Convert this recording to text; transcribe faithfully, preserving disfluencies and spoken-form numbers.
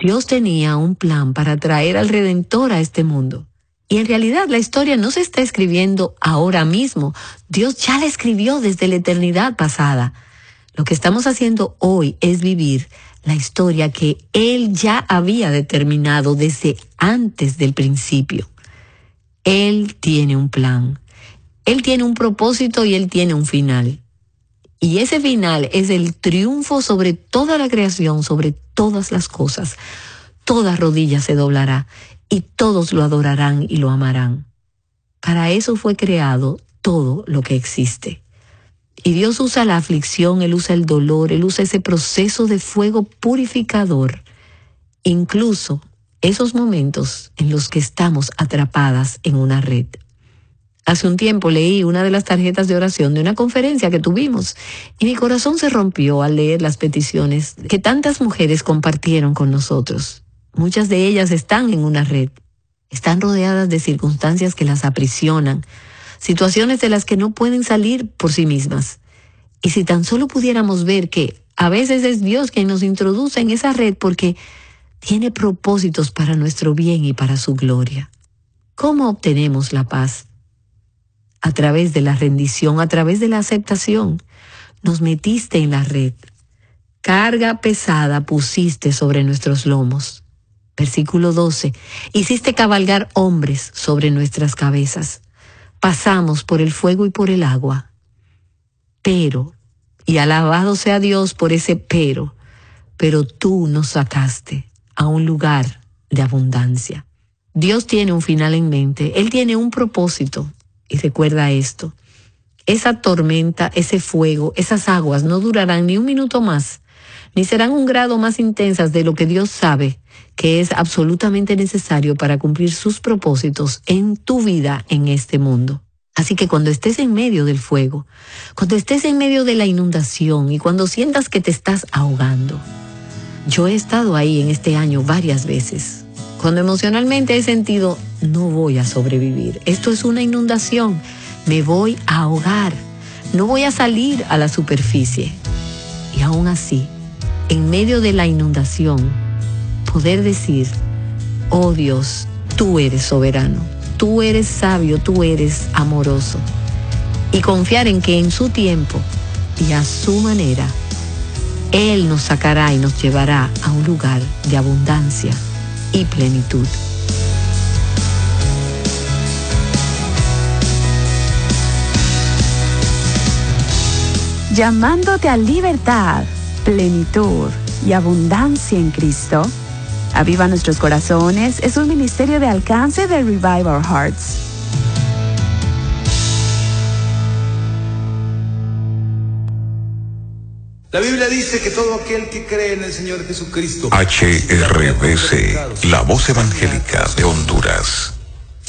Dios tenía un plan para traer al Redentor a este mundo. Y en realidad la historia no se está escribiendo ahora mismo. Dios ya la escribió desde la eternidad pasada. Lo que estamos haciendo hoy es vivir la historia que Él ya había determinado desde antes del principio. Él tiene un plan. Él tiene un propósito y Él tiene un final. Y ese final es el triunfo sobre toda la creación, sobre todas las cosas. Toda rodilla se doblará y todos lo adorarán y lo amarán. Para eso fue creado todo lo que existe. Y Dios usa la aflicción, Él usa el dolor, Él usa ese proceso de fuego purificador. Incluso esos momentos en los que estamos atrapadas en una red. Hace un tiempo leí una de las tarjetas de oración de una conferencia que tuvimos y mi corazón se rompió al leer las peticiones que tantas mujeres compartieron con nosotros. Muchas de ellas están en una red, están rodeadas de circunstancias que las aprisionan, situaciones de las que no pueden salir por sí mismas. Y si tan solo pudiéramos ver que a veces es Dios quien nos introduce en esa red porque tiene propósitos para nuestro bien y para su gloria. ¿Cómo obtenemos la paz? A través de la rendición, a través de la aceptación. Nos metiste en la red. Carga pesada pusiste sobre nuestros lomos. Versículo doce. Hiciste cabalgar hombres sobre nuestras cabezas. Pasamos por el fuego y por el agua. Pero, y alabado sea Dios por ese pero, pero tú nos sacaste a un lugar de abundancia. Dios tiene un final en mente. Él tiene un propósito. Y recuerda esto, esa tormenta, ese fuego, esas aguas no durarán ni un minuto más, ni serán un grado más intensas de lo que Dios sabe que es absolutamente necesario para cumplir sus propósitos en tu vida en este mundo. Así que cuando estés en medio del fuego, cuando estés en medio de la inundación y cuando sientas que te estás ahogando, yo he estado ahí en este año varias veces. Cuando emocionalmente he sentido, no voy a sobrevivir. Esto es una inundación. Me voy a ahogar. No voy a salir a la superficie. Y aún así, en medio de la inundación, poder decir, oh Dios, tú eres soberano. Tú eres sabio, tú eres amoroso. Y confiar en que en su tiempo y a su manera, Él nos sacará y nos llevará a un lugar de abundancia y plenitud. Llamándote a libertad, plenitud y abundancia en Cristo. Aviva Nuestros Corazones es un ministerio de alcance de Revive Our Hearts. La Biblia dice que todo aquel que cree en el Señor Jesucristo. H R B C, la voz evangélica de Honduras.